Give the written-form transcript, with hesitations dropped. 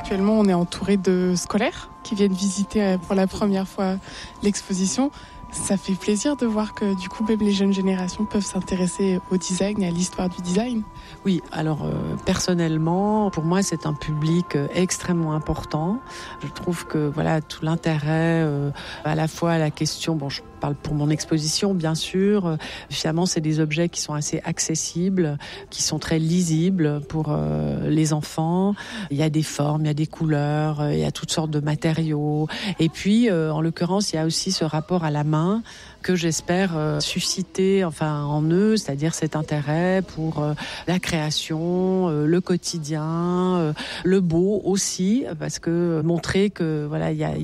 Actuellement, on est entouré de scolaires qui viennent visiter pour la première fois l'exposition. Ça fait plaisir de voir que du coup, même les jeunes générations peuvent s'intéresser au design et à l'histoire du design. Oui, alors personnellement, pour moi, c'est un public extrêmement important. Je trouve que voilà tout l'intérêt à la fois à la question, bon, je parle pour mon exposition, bien sûr. Finalement, c'est des objets qui sont assez accessibles, qui sont très lisibles pour les enfants. Il y a des formes, il y a des couleurs, il y a toutes sortes de matériaux. Et puis, en l'occurrence, il y a aussi ce rapport à la main que j'espère susciter en eux, c'est-à-dire cet intérêt pour la création, le quotidien, le beau aussi, parce que montrer que voilà, il y a